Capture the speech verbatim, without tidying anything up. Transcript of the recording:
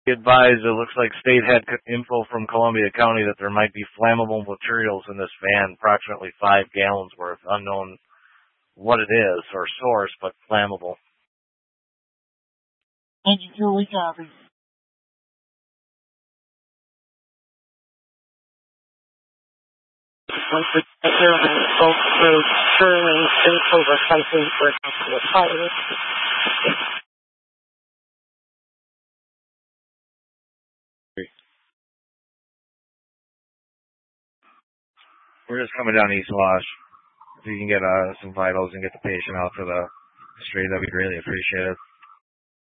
Advised, it looks like state had info from Columbia County that there might be flammable materials in this van, approximately five gallons worth. Unknown what it is or source, but flammable. Thank you, Julie. Copy. Once we get here, I'm going to go through Sterling State over something for the fire. We're just coming down East Wash. If you can get uh, some vitals and get the patient out to the street, that'd be greatly appreciated.